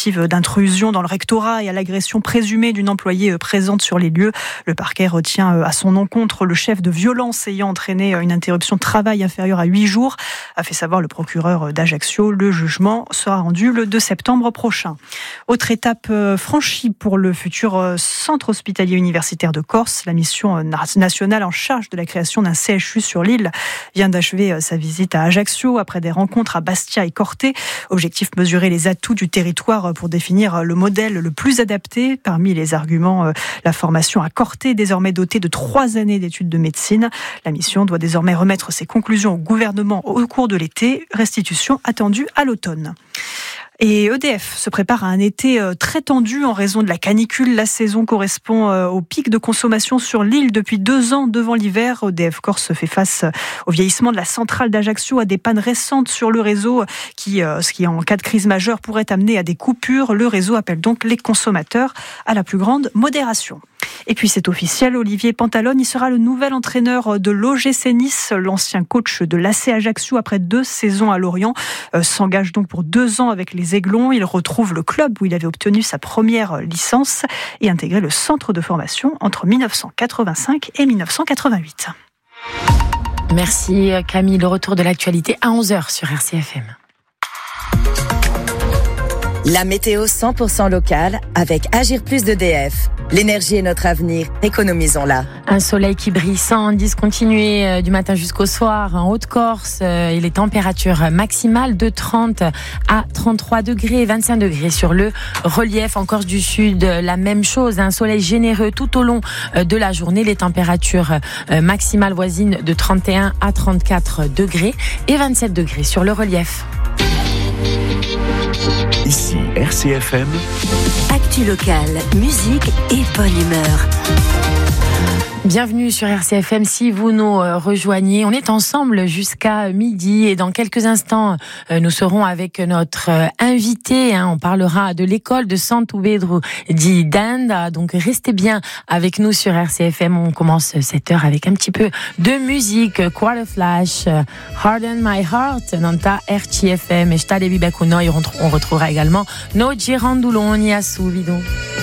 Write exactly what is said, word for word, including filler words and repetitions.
tentative d'intrusion dans le rectorat et à l'agression présumée d'une employée présente sur les lieux. Le parquet retient à son encontre le chef de violence ayant entraîné une interruption de travail inférieure à huit jours, a fait savoir le procureur d'Ajaccio. Le jugement sera rendu le deux septembre prochain. Autre étape franchie pour le futur centre hospitalier universitaire de Corse. La mission nationale en charge de la création d'un C H U sur l'île vient d'achever sa visite à Ajaccio après des rencontres à Bastia et Corte. Objectif, mesurer les atouts du territoire pour définir le modèle le plus adapté. Parmi les arguments, la formation à Corte, désormais dotée de trois années d'études de médecine. La mission doit désormais remettre ses conclusions au gouvernement au cours de l'été. Restitution attendue à l'automne. Et E D F se prépare à un été très tendu en raison de la canicule. La saison correspond au pic de consommation sur l'île depuis deux ans devant l'hiver. E D F Corse fait face au vieillissement de la centrale d'Ajaccio, à des pannes récentes sur le réseau qui, ce qui en cas de crise majeure pourrait amener à des coupures. Le réseau appelle donc les consommateurs à la plus grande modération. Et puis c'est officiel, Olivier Pantalone, il sera le nouvel entraîneur de l'O G C Nice. L'ancien coach de l'A C Ajaccio, après deux saisons à Lorient, euh, s'engage donc pour deux ans avec les Aiglons. Il retrouve le club où il avait obtenu sa première licence et intégré le centre de formation entre dix-neuf cent quatre-vingt-cinq et dix-neuf cent quatre-vingt-huit. Merci Camille, le retour de l'actualité à onze heures sur R C F M. La météo cent pour cent locale avec Agir Plus d'E D F. L'énergie est notre avenir, économisons-la. Un soleil qui brille sans discontinuer du matin jusqu'au soir en Haute-Corse et les températures maximales de trente à trente-trois degrés, vingt-cinq degrés sur le relief. En Corse du Sud, la même chose, un soleil généreux tout au long de la journée. Les températures maximales voisines de trente et un à trente-quatre degrés et vingt-sept degrés sur le relief. Ici R C F M. Actu locale, musique et bonne humeur. Bienvenue sur R C F M si vous nous rejoignez. On est ensemble jusqu'à midi et dans quelques instants, nous serons avec notre invité. On parlera de l'école de Santo Pedro di Danda. Donc restez bien avec nous sur R C F M. On commence cette heure avec un petit peu de musique. Quarter Flash, Harden My Heart, Nanta R C F M. Et on retrouvera également No Giranduloni a Suvido.